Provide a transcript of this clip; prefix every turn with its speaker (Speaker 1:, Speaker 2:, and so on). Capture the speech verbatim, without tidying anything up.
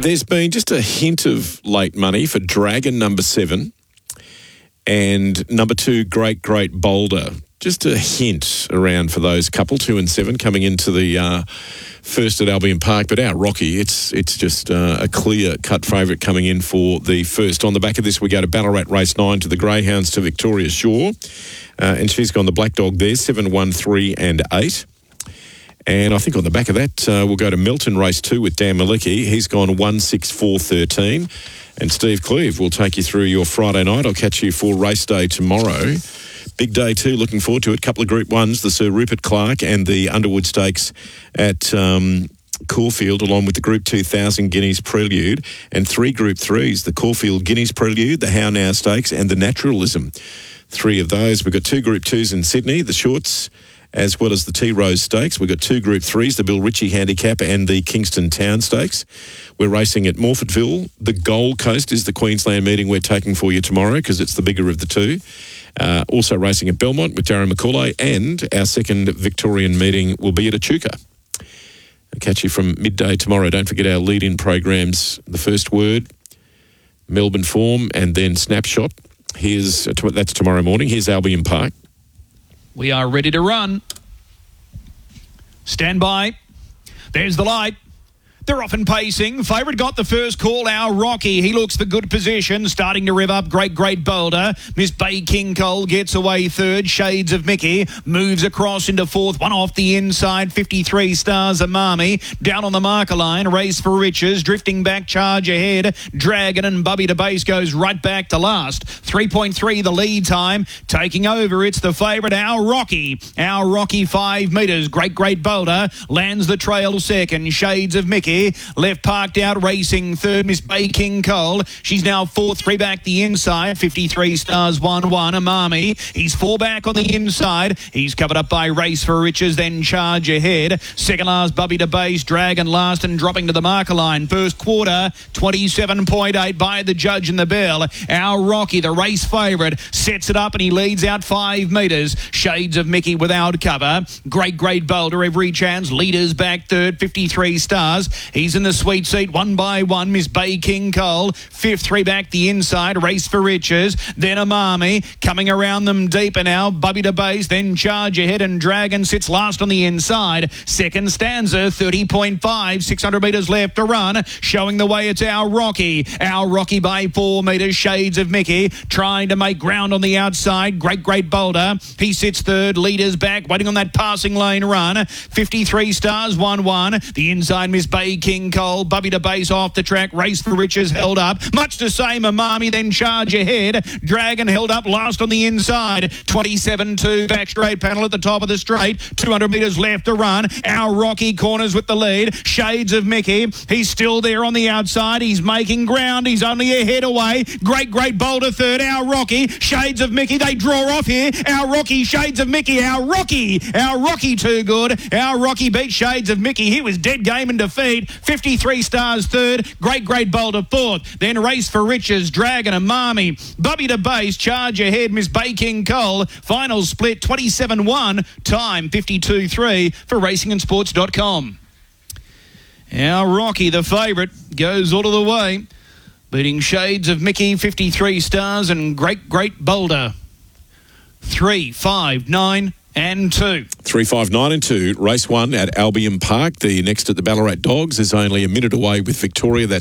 Speaker 1: There's been just a hint of late money for Dragon number seven and number two, Great Great Boulder. Just a hint around for those couple, two and seven, coming into the uh, first at Albion Park. But our Rocky, it's it's just uh, a clear-cut favourite coming in for the first. On the back of this, we go to Ballarat Race nine to the Greyhounds to Victoria Shore. Uh, and she's gone the Black Dog there, seven, one, three and eight. And I think on the back of that, uh, we'll go to Milton Race two with Dan Malicki. He's gone one, six, four, thirteen. And Steve Cleve will take you through your Friday night. I'll catch you for race day tomorrow. Big day too, looking forward to it. Couple of Group Ones, the Sir Rupert Clarke and the Underwood Stakes at um, Caulfield, along with the Group two thousand Guineas Prelude, and three Group Threes, the Caulfield Guineas Prelude, the How Now Stakes and the Naturalism. Three of those. We've got two Group Twos in Sydney, the Shorts, as well as the T-Rose Stakes. We've got two Group Threes, the Bill Ritchie Handicap and the Kingston Town Stakes. We're racing at Morfettville. The Gold Coast is the Queensland meeting we're taking for you tomorrow because it's the bigger of the two. Uh, also racing at Belmont with Darren McCauley, and our second Victorian meeting will be at Echuca. I'll catch you from midday tomorrow. Don't forget our lead-in programs, The First Word, Melbourne Form, and then Snapshot. Here's that's tomorrow morning. Here's Albion Park.
Speaker 2: We are ready to run. Stand by. There's the light. They're off and pacing. Favourite got the first call, our Rocky. He looks for good position, starting to rev up. Great, Great Boulder. Miss Bay King Cole gets away third. Shades of Mickey moves across into fourth. One off the inside. fifty-three Stars Amami. Down on the marker line. Race for Riches. Drifting back, Charge Ahead. Dragon and Bubby to Base goes right back to last. three point three the lead time. Taking over, it's the favourite, our Rocky. Our Rocky, five metres. Great, Great Boulder lands the trail second. Shades of Mickey left parked out, racing third. Miss Bay King Cole, she's now fourth, three back the inside. fifty-three Stars one one. Amami, he's four back on the inside. He's covered up by Race for Riches, then Charge Ahead. Second last, Bubby to Base. Dragon last and dropping to the marker line. First quarter, twenty-seven point eight by the judge and the bell. Our Rocky, the race favourite, sets it up and he leads out five metres. Shades of Mickey without cover. Great, Great Boulder, every chance. Leaders back third, fifty-three Stars. He's in the sweet seat, one by one. Miss Bay King Cole, fifth, three back the inside. Race for Riches, then Amami coming around them deeper now. Bubby to Base, then Charge Ahead, and Dragon sits last on the inside. Second stanza, thirty point five, six hundred metres left to run. Showing the way, it's our Rocky. Our Rocky by four metres. Shades of Mickey trying to make ground on the outside. Great, Great Boulder, he sits third. Leaders back, waiting on that passing lane run. fifty-three Stars one one. The inside, Miss Bay King Cole. Bubby to Base off the track. Race for Riches held up. Much the same, Amami, then Charge Ahead. Dragon held up last on the inside. twenty-seven two back straight panel at the top of the straight. two hundred metres left to run. Our Rocky corners with the lead. Shades of Mickey, he's still there on the outside. He's making ground. He's only a head away. Great, Great Boulder third. Our Rocky. Shades of Mickey, they draw off here. Our Rocky, Shades of Mickey. Our Rocky. Our Rocky too good. Our Rocky beat Shades of Mickey. He was dead game in defeat. fifty-three Stars third. Great, Great Boulder fourth. Then Race for Riches, Dragon and Marmy. Bubby to Base, Charge Ahead, Miss Bay King Cole. Final split twenty-seven one. Time fifty-two three for racing and sports dot com. Our Rocky, the favourite, goes all of the way, beating Shades of Mickey, fifty-three Stars, and Great, Great Boulder. Three, five, nine, and two.
Speaker 1: Three, five, nine and two. Race one at Albion Park. The next at the Ballarat Dogs is only a minute away with Victoria. That's